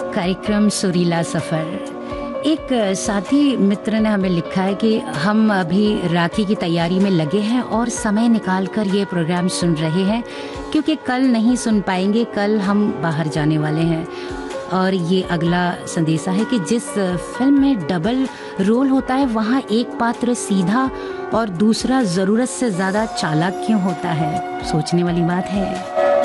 कार्यक्रम सुरीला सफ़र। एक साथी मित्र ने हमें लिखा है कि हम अभी राखी की तैयारी में लगे हैं और समय निकालकर ये प्रोग्राम सुन रहे हैं क्योंकि कल नहीं सुन पाएंगे, कल हम बाहर जाने वाले हैं। और ये अगला संदेशा है कि जिस फिल्म में डबल रोल होता है वहाँ एक पात्र सीधा और दूसरा ज़रूरत से ज़्यादा चालाक क्यों होता है? सोचने वाली बात है।